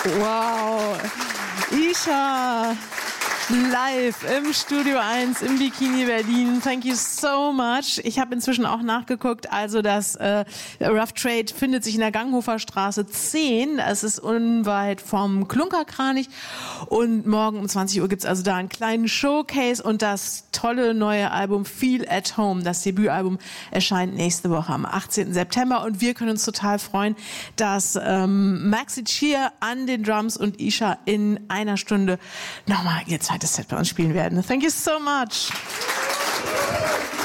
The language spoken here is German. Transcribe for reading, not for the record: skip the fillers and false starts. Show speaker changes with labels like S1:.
S1: Wow. Isha, live im Studio 1 im Bikini Berlin. Thank you so much. Ich habe inzwischen auch nachgeguckt. Also das Rough Trade findet sich in der Ganghofer Straße 10. Es ist unweit vom Klunkerkranich. Und morgen um 20 Uhr gibt's also da einen kleinen Showcase. Und das tolle neue Album Feel at Home, das Debütalbum, erscheint nächste Woche am 18. September. Und wir können uns total freuen, dass Maxi Cheer an den Drums und Isha in einer Stunde nochmal ihr zweites Set bei uns spielen werden. Thank you so much.